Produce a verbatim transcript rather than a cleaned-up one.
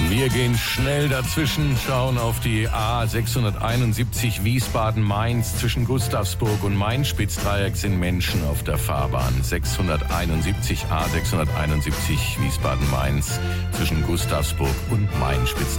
Wir gehen schnell dazwischen, schauen auf die A sechshunderteinundsiebzig Wiesbaden-Mainz. Zwischen Gustavsburg und Main-Spitzdreieck sind Menschen auf der Fahrbahn. sechshunderteinundsiebzig A sechshunderteinundsiebzig Wiesbaden-Mainz zwischen Gustavsburg und Main-Spitzdreieck.